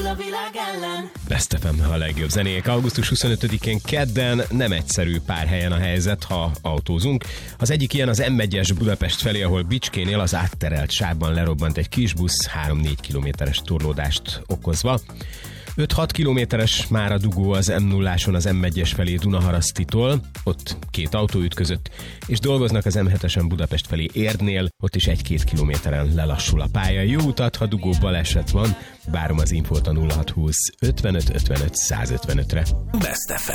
a világ ellen. Best FM a legjobb zenék. Augusztus 25-én kedden nem egyszerű pár helyen a helyzet, ha autózunk. Az egyik ilyen az M1-es Budapest felé, ahol Bicskénél az átterelt sávban lerobbant egy kis busz 3-4 kilométeres torlódást okozva. 5-6 kilométeres már a dugó az M0-áson az M1-es felé Dunaharasztitól, ott 2 autó ütközött, és dolgoznak az M7-esen Budapest felé Érdnél, ott is 1-2 kilométeren lelassul a pálya. Jó utat, ha dugó baleset van, várom az infót a 0620 55 55 155-re. Best FM.